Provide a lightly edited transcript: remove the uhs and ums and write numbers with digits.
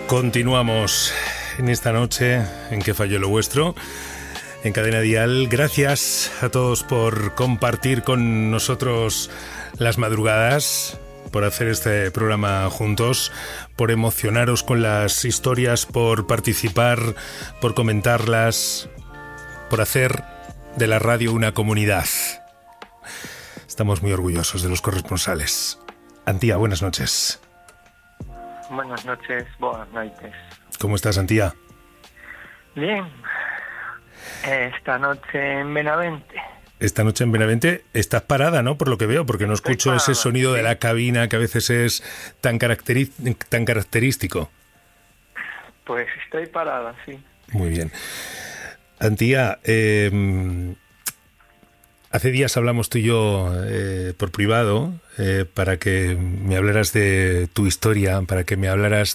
Continuamos en esta noche en que falló lo vuestro, en Cadena Dial. Gracias a todos por compartir con nosotros las madrugadas, por hacer este programa juntos, por emocionaros con las historias, por participar, por comentarlas, por hacer de la radio una comunidad. Estamos muy orgullosos de los corresponsales. Antía, buenas noches. Buenas noches, buenas noches. ¿Cómo estás, Antía? Bien. Esta noche en Benavente. Esta noche en Benavente estás parada, ¿no? Por lo que veo, porque no escucho ese sonido de la cabina que a veces es tan característico. Pues estoy parada, sí. Muy bien. Antía, hace días hablamos tú y yo por privado para que me hablaras de tu historia, para que me hablaras